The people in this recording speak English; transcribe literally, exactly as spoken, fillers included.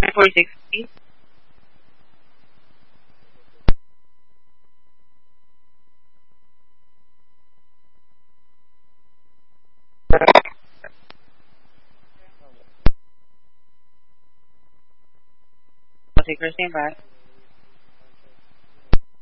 nine forty-six, please. I'll take her stand by.